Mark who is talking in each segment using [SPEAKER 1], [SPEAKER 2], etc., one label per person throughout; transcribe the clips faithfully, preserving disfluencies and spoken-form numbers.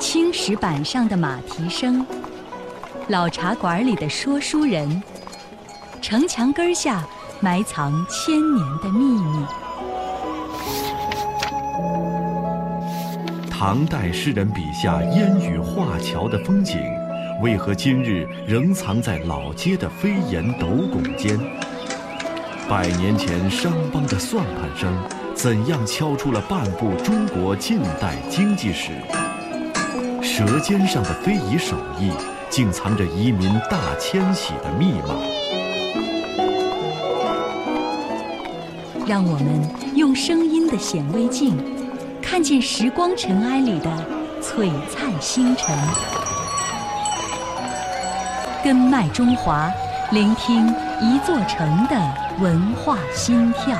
[SPEAKER 1] 青石板上的马蹄声，老茶馆里的说书人，城墙根下埋藏千年的秘密。
[SPEAKER 2] 唐代诗人笔下烟雨画桥的风景，为何今日仍藏在老街的飞檐斗拱间？百年前商帮的算盘声，怎样敲出了半部中国近代经济史？舌尖上的非遗手艺，竟藏着移民大迁徙的密码。
[SPEAKER 1] 让我们用声音的显微镜，看见时光尘埃里的璀璨星辰。根脉中华，聆听一座城的文化心跳。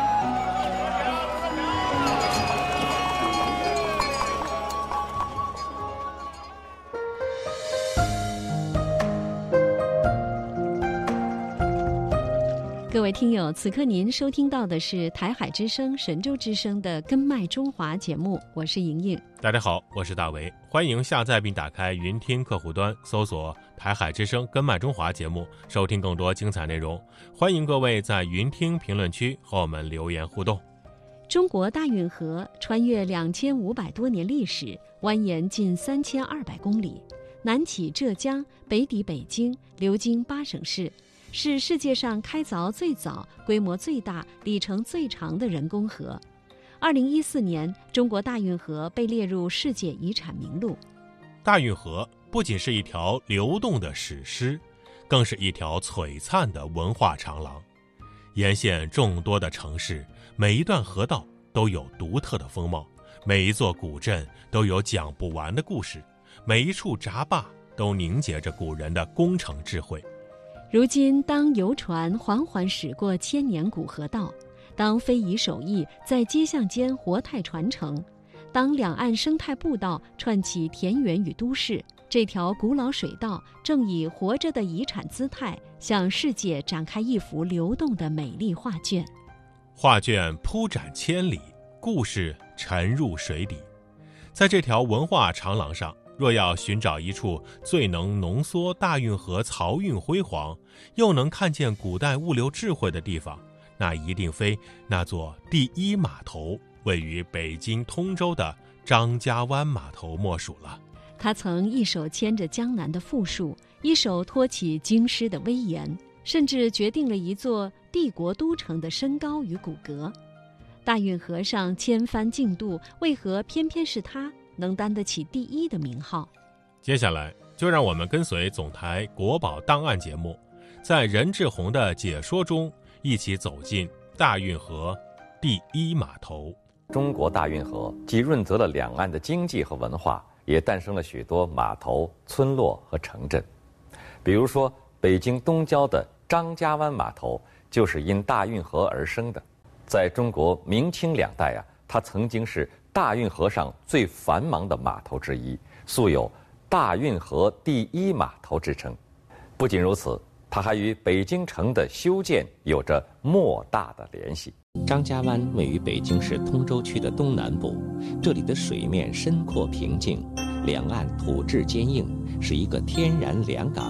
[SPEAKER 3] 各位听友，此刻您收听到的是台海之声、神州之声的《根脉中华》节目，我是莹莹。
[SPEAKER 4] 大家好，我是大为，欢迎下载并打开云听客户端，搜索台海之声根脉中华节目，收听更多精彩内容。欢迎各位在云听评论区和我们留言互动。
[SPEAKER 3] 中国大运河穿越两千五百多年历史，蜿蜒近三千二百公里，南起浙江，北抵北京，流经八省市，是世界上开凿最早、规模最大、里程最长的人工河。二零一四年，中国大运河被列入世界遗产名录。
[SPEAKER 4] 大运河不仅是一条流动的史诗，更是一条璀璨的文化长廊。沿线众多的城市，每一段河道都有独特的风貌，每一座古镇都有讲不完的故事，每一处闸坝都凝结着古人的工程智慧。
[SPEAKER 3] 如今，当游船缓缓驶过千年古河道，当非遗手艺在街巷间活态传承，当两岸生态步道串起田园与都市，这条古老水道正以活着的遗产姿态，向世界展开一幅流动的美丽画卷。
[SPEAKER 4] 画卷铺展千里，故事沉入水底。在这条文化长廊上，若要寻找一处最能浓缩大运河漕运辉煌，又能看见古代物流智慧的地方，那一定非那座第一码头位于北京通州的张家湾码头莫属了。
[SPEAKER 3] 他曾一手牵着江南的富庶，一手托起京师的威严，甚至决定了一座帝国都城的身高与骨骼。大运河上千帆竞渡，为何偏偏是他能担得起第一的名号？
[SPEAKER 4] 接下来就让我们跟随总台国宝档案节目，在任志宏的解说中，一起走进大运河第一码头。
[SPEAKER 5] 中国大运河既润泽了两岸的经济和文化，也诞生了许多码头、村落和城镇。比如说，北京东郊的张家湾码头就是因大运河而生的。在中国明清两代啊，它曾经是大运河上最繁忙的码头之一，素有大运河第一码头之称。不仅如此，它还与北京城的修建有着莫大的联系。
[SPEAKER 6] 张家湾位于北京市通州区的东南部，这里的水面深阔平静，两岸土质坚硬，是一个天然良港。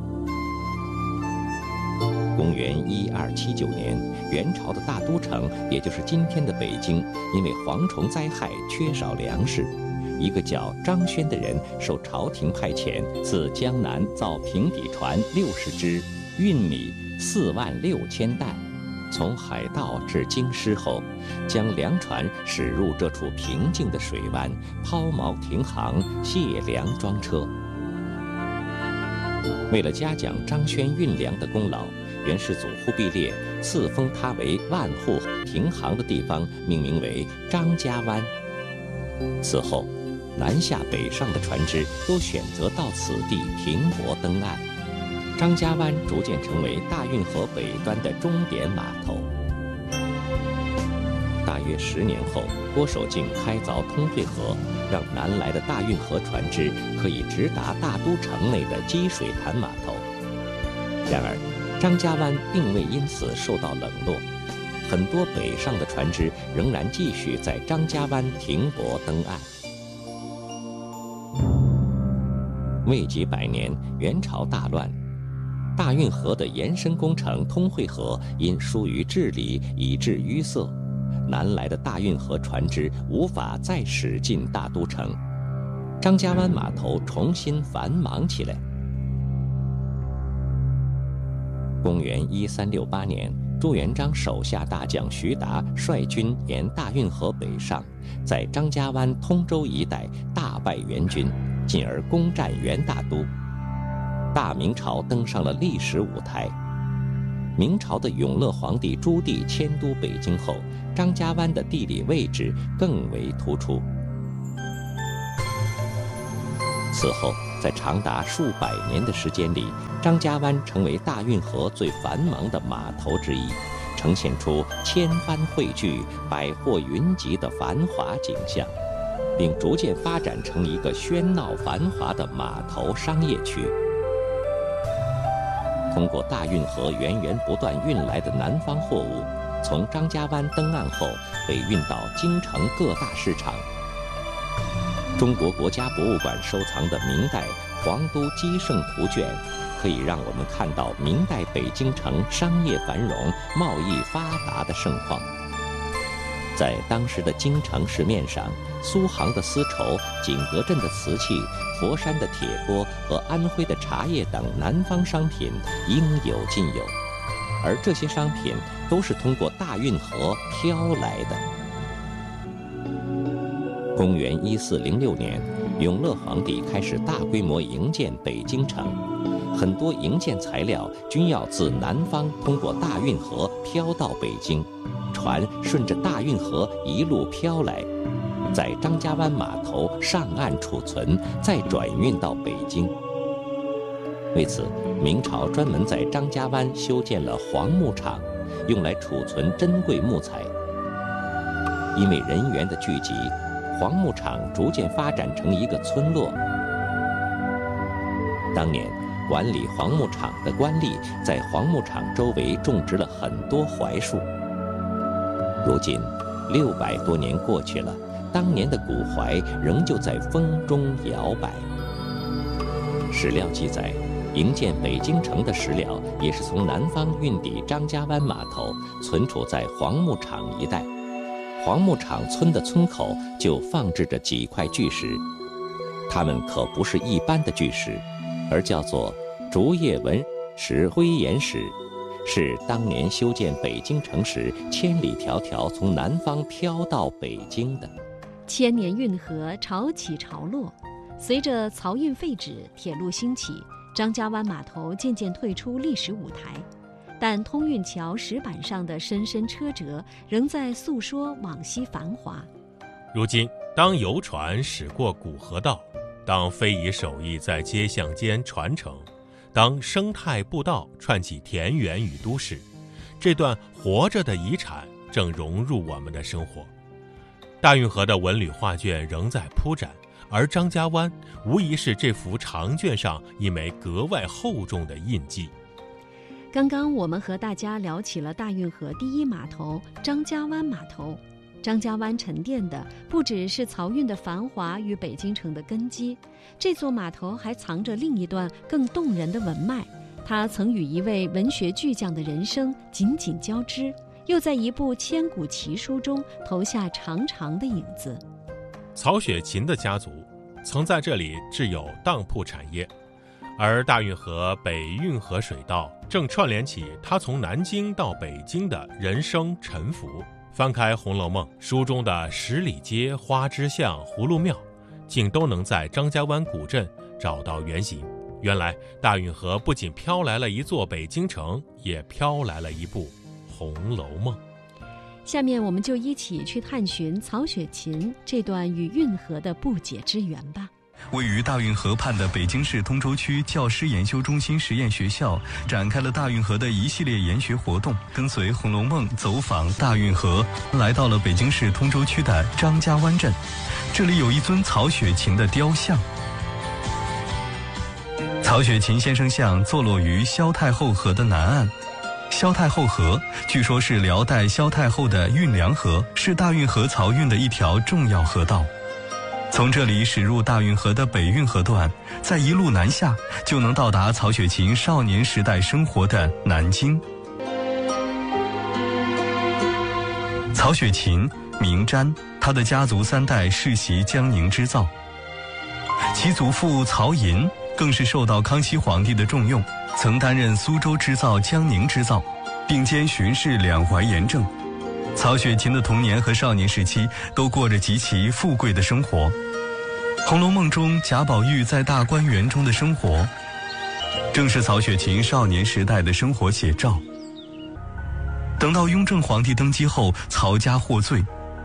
[SPEAKER 6] 公元一二七九年，元朝的大都城，也就是今天的北京，因为蝗虫灾害缺少粮食，一个叫张轩的人受朝廷派遣，自江南造平底船六十只，运米四万六千担。从海盗至京师后，将粮船驶入这处平静的水湾，抛锚停航，卸粮装车。为了嘉奖张轩运粮的功劳，元世祖忽必烈赐封他为万户，停航的地方命名为张家湾。此后，南下北上的船只都选择到此地停泊登岸，张家湾逐渐成为大运河北端的终点码头。大约十年后，郭守敬开凿通惠河，让南来的大运河船只可以直达大都城内的积水潭码头。然而，张家湾并未因此受到冷落，很多北上的船只仍然继续在张家湾停泊登岸。 未及百年，元朝大乱，大运河的延伸工程通惠河因疏于治理以致淤塞，南来的大运河船只无法再驶进大都城，张家湾码头重新繁忙起来。公元一三六八年，朱元璋手下大将徐达率军沿大运河北上，在张家湾、通州一带大败元军，进而攻占元大都。大明朝登上了历史舞台。明朝的永乐皇帝朱棣迁都北京后，张家湾的地理位置更为突出。此后，在长达数百年的时间里，张家湾成为大运河最繁忙的码头之一，呈现出千帆汇聚、百货云集的繁华景象，并逐渐发展成一个喧闹繁华的码头商业区。通过大运河源源不断运来的南方货物，从张家湾登岸后被运到京城各大市场。中国国家博物馆收藏的明代皇都基圣图卷，可以让我们看到明代北京城商业繁荣、贸易发达的盛况。在当时的京城市面上，苏杭的丝绸、景德镇的瓷器、佛山的铁锅和安徽的茶叶等南方商品应有尽有，而这些商品都是通过大运河飘来的。公元一四零六年，永乐皇帝开始大规模营建北京城，很多营建材料均要自南方通过大运河飘到北京，船顺着大运河一路飘来，在张家湾码头上岸储存，再转运到北京。为此，明朝专门在张家湾修建了黄木厂，用来储存珍贵木材。因为人员的聚集，黄木厂逐渐发展成一个村落。当年，管理黄木厂的官吏在黄木厂周围种植了很多槐树。如今，六百多年过去了，当年的古槐仍旧在风中摇摆。史料记载，营建北京城的石料也是从南方运抵张家湾码头，存储在黄木厂一带。黄木厂村的村口就放置着几块巨石，它们可不是一般的巨石，而叫做竹叶纹石灰岩石，是当年修建北京城时千里迢迢从南方飘到北京的。
[SPEAKER 3] 千年运河潮起潮落，随着漕运废止，铁路兴起，张家湾码头渐渐退出历史舞台。但通运桥石板上的深深车辙仍在诉说往昔繁华。
[SPEAKER 4] 如今，当游船驶过古河道，当非遗手艺在街巷间传承，当生态步道串起田园与都市，这段活着的遗产正融入我们的生活。大运河的文旅画卷仍在铺展，而张家湾无疑是这幅长卷上一枚格外厚重的印记。
[SPEAKER 3] 刚刚我们和大家聊起了大运河第一码头张家湾码头。张家湾沉淀的不只是漕运的繁华与北京城的根基，这座码头还藏着另一段更动人的文脉。它曾与一位文学巨匠的人生紧紧交织，又在一部千古奇书中投下长长的影子。
[SPEAKER 4] 曹雪芹的家族曾在这里置有当铺产业，而大运河北运河水道正串联起他从南京到北京的人生沉浮。翻开《红楼梦》书中的十里街、花枝巷、葫芦庙，竟都能在张家湾古镇找到原型。原来大运河不仅飘来了一座北京城，也飘来了一部《红楼梦》。
[SPEAKER 3] 下面我们就一起去探寻曹雪芹这段与运河的不解之缘吧。
[SPEAKER 7] 位于大运河畔的北京市通州区教师研修中心实验学校展开了大运河的一系列研学活动，跟随《红楼梦》走访大运河，来到了北京市通州区的张家湾镇。这里有一尊曹雪芹的雕像。曹雪芹先生像坐落于萧太后河的南岸。萧太后河据说是辽代萧太后的运粮河，是大运河漕运的一条重要河道。 从这里驶入大运河的北运河段，再一路南下，就能到达曹雪芹少年时代生活的南京。曹雪芹名瞻，他的家族三代世袭江宁织造，其祖父曹寅更是受到康熙皇帝的重用，曾担任苏州织造、江宁织造，并兼巡视两淮盐政。曹雪芹的童年和少年时期都过着极其富贵的生活。《红楼梦》中贾宝玉在大观园中的生活，正是曹雪芹少年时代的生活写照。等到雍正皇帝登基后，曹家获罪，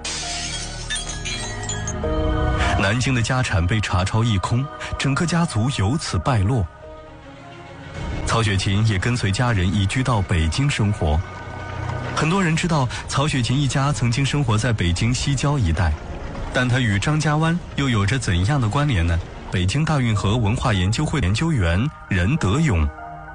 [SPEAKER 7] 南京的家产被查抄一空，整个家族由此败落。曹雪芹也跟随家人移居到北京生活。很多人知道曹雪芹一家曾经生活在北京西郊一带，但他与张家湾又有着怎样的关联呢？北京大运河文化研究会研究员任德勇。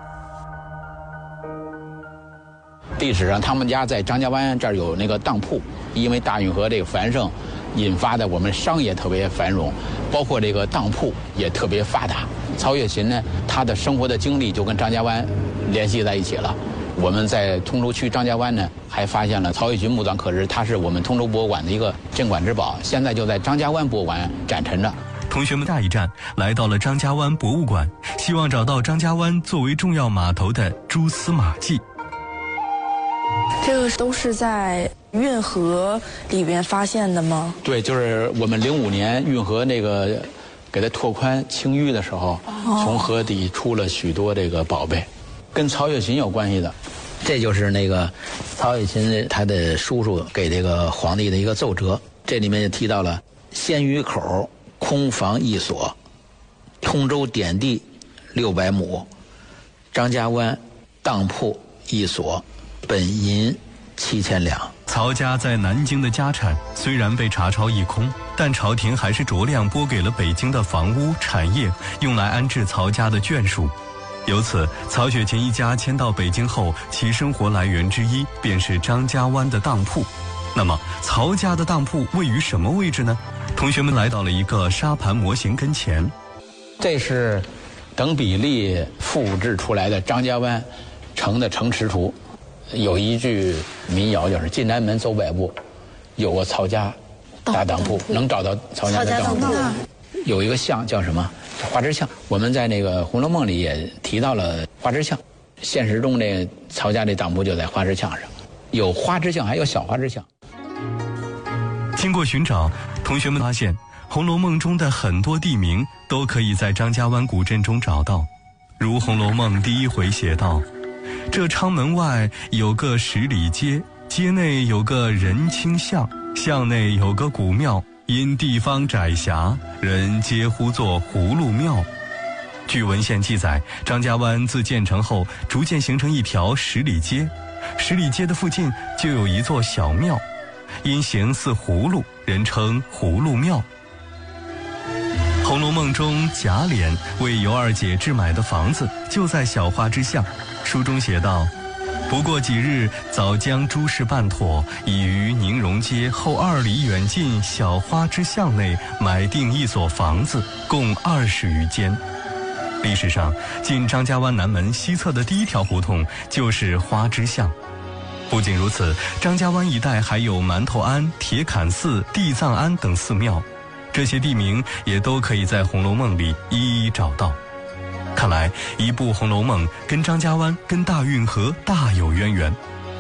[SPEAKER 8] 历史上他们家在张家湾这儿有那个当铺，因为大运河这个繁盛引发的我们商业特别繁荣，包括这个当铺也特别发达。曹雪芹呢，他的生活的经历就跟张家湾联系在一起了。我们在通州区张家湾呢，还发现了曹雪芹墓葬刻石，它是我们通州博物馆的一个镇馆之宝，现在就在张家湾博物馆展陈着。
[SPEAKER 7] 同学们下一站来到了张家湾博物馆，希望找到张家湾作为重要码头的蛛丝马迹。
[SPEAKER 9] 这个都是在运河里边发现的吗？
[SPEAKER 8] 对，就是我们零五年运河那个给它拓宽清淤的时候，哦、从河底出了许多这个宝贝，跟曹雪芹有关系的。这就是那个曹雪芹他的叔叔给这个皇帝的一个奏折，这里面就提到了鲜鱼口空房一所，通州典地六百亩，张家湾当铺一所，本银七千两。
[SPEAKER 7] 曹家在南京的家产虽然被查抄一空，但朝廷还是酌量拨给了北京的房屋产业，用来安置曹家的眷属。由此，曹雪芹一家迁到北京后，其生活来源之一便是张家湾的当铺。那么，曹家的当铺位于什么位置呢？同学们来到了一个沙盘模型跟前，
[SPEAKER 8] 这是等比例复制出来的张家湾城的城池图。有一句民谣就是进南门走百步，有个曹家大当铺，能找到曹家的当铺。有一个巷叫什么？花枝巷。我们在那个《红楼梦》里也提到了花枝巷，现实中这曹家这当铺就在花枝巷上，有花枝巷，还有小花枝巷。
[SPEAKER 7] 经过寻找，同学们发现《红楼梦》中的很多地名都可以在张家湾古镇中找到，如《红楼梦》第一回写道：这昌门外有个十里街，街内有个人清巷，巷内有个古庙，因地方窄狭，人皆呼作葫芦庙。据文献记载，张家湾自建成后逐渐形成一条十里街，十里街的附近就有一座小庙，因形似葫芦，人称葫芦庙。《红楼梦》中贾琏为尤二姐置买的房子就在小花之巷，书中写道：不过几日，早将诸事办妥，已于宁荣街后二里远近小花之巷内买定一所房子，共二十余间。历史上，进张家湾南门西侧的第一条胡同就是花之巷。不仅如此，张家湾一带还有馒头庵、铁槛寺、地藏庵等寺庙，这些地名也都可以在《红楼梦》里一一找到。看来，一部《红楼梦》跟张家湾、跟大运河大有渊源。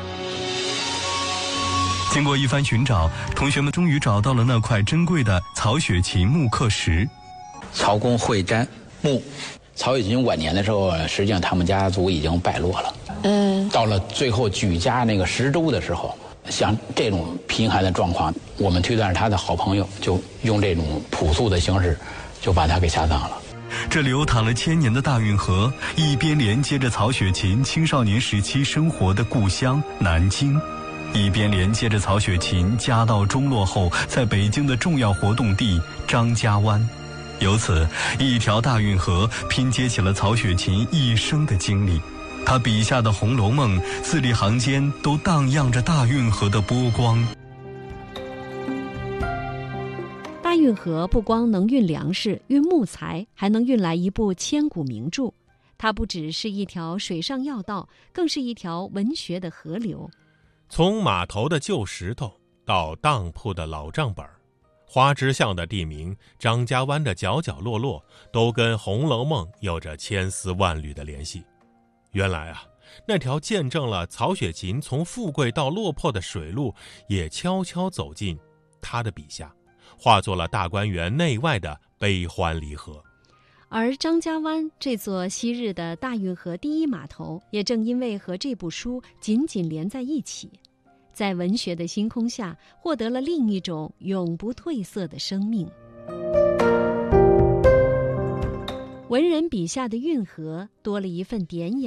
[SPEAKER 7] 经过一番寻找，同学们终于找到了那块珍贵的曹雪芹木刻石。
[SPEAKER 8] 曹公会瞻墓，曹雪芹晚年的时候，实际上他们家族已经败落了。嗯，到了最后举家那个十州的时候，像这种贫寒的状况，我们推断是他的好朋友就用这种朴素的形式，就把他给下葬了。
[SPEAKER 7] 这流淌了千年的大运河，一边连接着曹雪芹青少年时期生活的故乡南京，一边连接着曹雪芹家道中落后在北京的重要活动地张家湾。由此，一条大运河拼接起了曹雪芹一生的经历。他笔下的《红楼梦》字里行间都荡漾着大运河的波光。
[SPEAKER 3] 大运河不光能运粮食、运木材，还能运来一部千古名著。它不只是一条水上要道，更是一条文学的河流。
[SPEAKER 4] 从码头的旧石头到当铺的老账本，花枝巷的地名、张家湾的角角落落，都跟《红楼梦》有着千丝万缕的联系。原来啊，那条见证了曹雪芹从富贵到落魄的水路，也悄悄走进他的笔下，化作了大观园内外的悲欢离合。
[SPEAKER 3] 而张家湾这座昔日的大运河第一码头，也正因为和这部书紧紧连在一起，在文学的星空下，获得了另一种永不褪色的生命。文人笔下的运河多了一份典雅。